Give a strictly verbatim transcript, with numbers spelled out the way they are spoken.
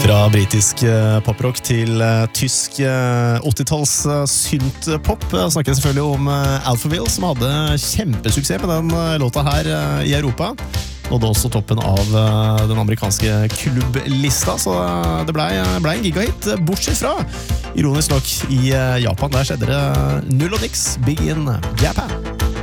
Fra britisk poprock til tysk åttitalls syntpop snakker jeg selvfølgelig om Alphaville, som hadde kjempesuksess med den låta her i Europa. Nådde også toppen av den amerikanske klubblista, så det ble, ble en gigahit, bortsett fra, ironisk nok, i Japan. Der skjedde det null og niks, Big in Japan.